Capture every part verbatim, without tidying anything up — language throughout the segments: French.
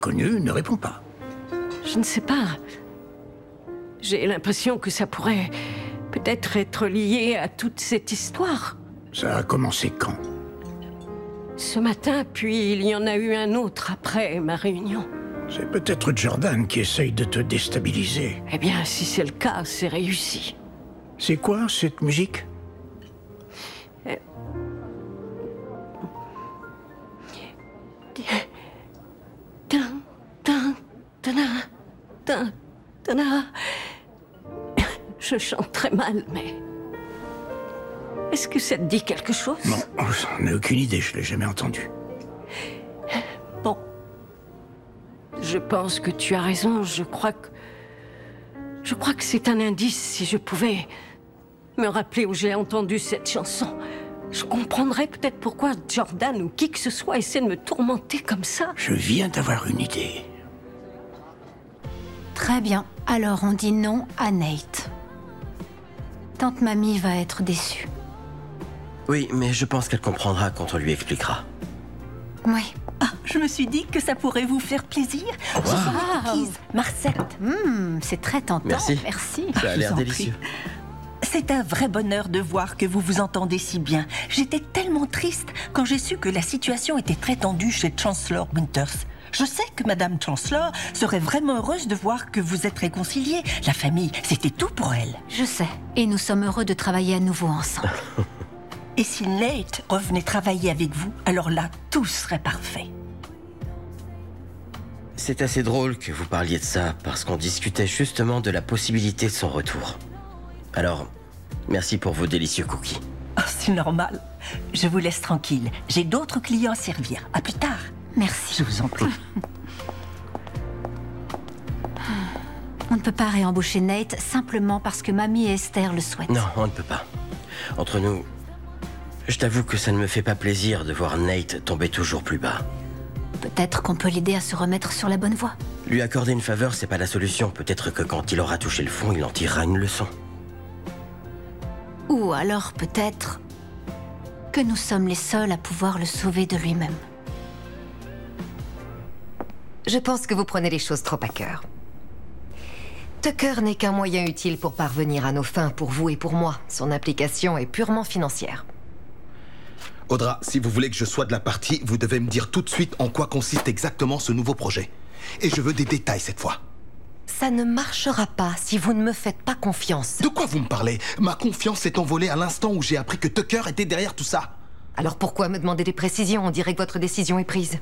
connu ne répond pas. Je ne sais pas. J'ai l'impression que ça pourrait peut-être être lié à toute cette histoire. Ça a commencé quand? Ce matin, puis il y en a eu un autre après ma réunion. C'est peut-être Jordan qui essaye de te déstabiliser. Eh bien, si c'est le cas, c'est réussi. C'est quoi, cette musique? Euh... Tin, tin, tana, tin, tana. Je chante très mal, mais... Est-ce que ça te dit quelque chose? Non, j'en ai aucune idée, je l'ai jamais entendu. Bon. Je pense que tu as raison, je crois que... Je crois que c'est un indice, si je pouvais me rappeler où j'ai entendu cette chanson. Je comprendrais peut-être pourquoi Jordan ou qui que ce soit essaie de me tourmenter comme ça. Je viens d'avoir une idée. Très bien, alors on dit non à Nate. Tante Mamie va être déçue. Oui, mais je pense qu'elle comprendra quand on lui expliquera. Oui. Ah, je me suis dit que ça pourrait vous faire plaisir. Wow. Ce sont des cookies, Marcette. Mmh, c'est très tentant. Merci. Merci. Ça a Je l'air vous en délicieux. prie. C'est un vrai bonheur de voir que vous vous entendez si bien. J'étais tellement triste quand j'ai su que la situation était très tendue chez Chancellor Winters. Je sais que Madame Chancellor serait vraiment heureuse de voir que vous êtes réconciliés. La famille, c'était tout pour elle. Je sais. Et nous sommes heureux de travailler à nouveau ensemble. Et si Nate revenait travailler avec vous, alors là, tout serait parfait. C'est assez drôle que vous parliez de ça, parce qu'on discutait justement de la possibilité de son retour. Alors, merci pour vos délicieux cookies. Oh, c'est normal. Je vous laisse tranquille. J'ai d'autres clients à servir. À plus tard. Merci. Je vous en prie. On ne peut pas réembaucher Nate simplement parce que Mamie et Esther le souhaitent. Non, on ne peut pas. Entre nous, je t'avoue que ça ne me fait pas plaisir de voir Nate tomber toujours plus bas. Peut-être qu'on peut l'aider à se remettre sur la bonne voie. Lui accorder une faveur, c'est pas la solution. Peut-être que quand il aura touché le fond, il en tirera une leçon. Ou alors peut-être que nous sommes les seuls à pouvoir le sauver de lui-même. Je pense que vous prenez les choses trop à cœur. Tucker n'est qu'un moyen utile pour parvenir à nos fins, pour vous et pour moi. Son implication est purement financière. Audra, si vous voulez que je sois de la partie, vous devez me dire tout de suite en quoi consiste exactement ce nouveau projet. Et je veux des détails cette fois. Ça ne marchera pas si vous ne me faites pas confiance. De quoi vous me parlez? Ma confiance s'est envolée à l'instant où j'ai appris que Tucker était derrière tout ça. Alors pourquoi me demander des précisions? On dirait que votre décision est prise.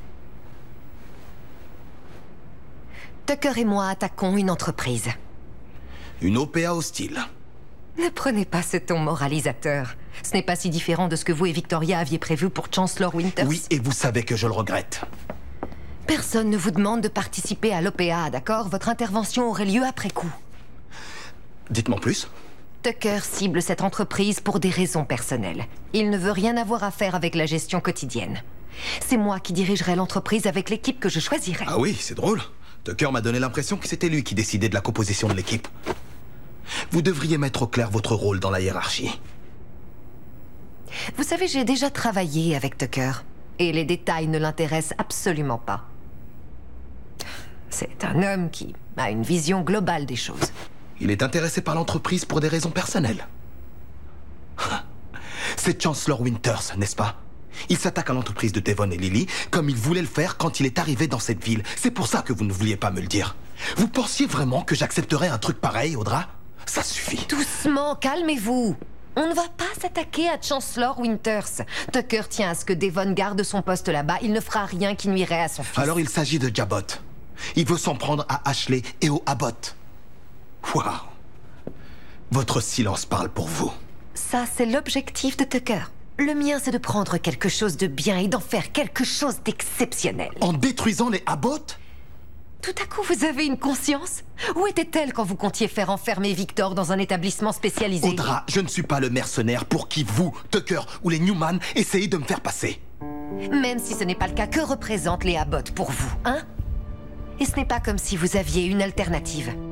Tucker et moi attaquons une entreprise. Une O P A hostile. Ne prenez pas ce ton moralisateur. Ce n'est pas si différent de ce que vous et Victoria aviez prévu pour Chancellor Winters. Oui, et vous savez que je le regrette. Personne ne vous demande de participer à l'O P A, d'accord? Votre intervention aurait lieu après coup. Dites-moi plus. Tucker cible cette entreprise pour des raisons personnelles. Il ne veut rien avoir à faire avec la gestion quotidienne. C'est moi qui dirigerai l'entreprise avec l'équipe que je choisirai. Ah oui, c'est drôle. Tucker m'a donné l'impression que c'était lui qui décidait de la composition de l'équipe. Vous devriez mettre au clair votre rôle dans la hiérarchie. Vous savez, j'ai déjà travaillé avec Tucker. Et les détails ne l'intéressent absolument pas. C'est un homme qui a une vision globale des choses. Il est intéressé par l'entreprise pour des raisons personnelles. C'est Chancellor Winters, n'est-ce pas? Il s'attaque à l'entreprise de Devon et Lily comme il voulait le faire quand il est arrivé dans cette ville. C'est pour ça que vous ne vouliez pas me le dire. Vous pensiez vraiment que j'accepterais un truc pareil, Audra? Ça suffit. Doucement, calmez-vous. On ne va pas s'attaquer à Chancellor Winters. Tucker tient à ce que Devon garde son poste là-bas. Il ne fera rien qui nuirait à son fils. Alors il s'agit de Jabot. Il veut s'en prendre à Ashley et au Abbott. Waouh. Votre silence parle pour vous. Ça, c'est l'objectif de Tucker. Le mien, c'est de prendre quelque chose de bien et d'en faire quelque chose d'exceptionnel. En détruisant les Abbott? Tout à coup, vous avez une conscience? Où était-elle quand vous comptiez faire enfermer Victor dans un établissement spécialisé? Audra, je ne suis pas le mercenaire pour qui vous, Tucker ou les Newman essayez de me faire passer. Même si ce n'est pas le cas, que représentent les Abbott pour vous, hein? Et ce n'est pas comme si vous aviez une alternative.